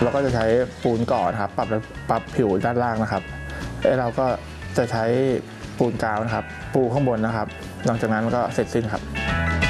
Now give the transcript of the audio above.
เราก็จะใช้ปูนก่อนครับปรับผิวด้านล่างนะครับแล้วเราก็จะใช้ปูนกาวนะครับปูข้างบนนะครับหลังจากนั้นก็เสร็จสิ้นครับ